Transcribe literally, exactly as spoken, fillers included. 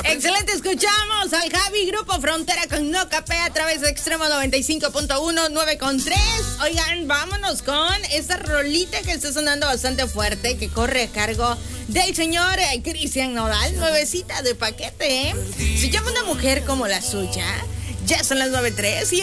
Excelente, escuchamos al Javi, Grupo Frontera con No Capé a través de Extremo noventa y cinco punto uno, nueve con tres. Oigan, vámonos con esta rolita que está sonando bastante fuerte, que corre a cargo del señor Cristian Nodal, nuevecita de paquete, ¿eh? Se llama Una Mujer Como la Suya. Ya son las nueve tres y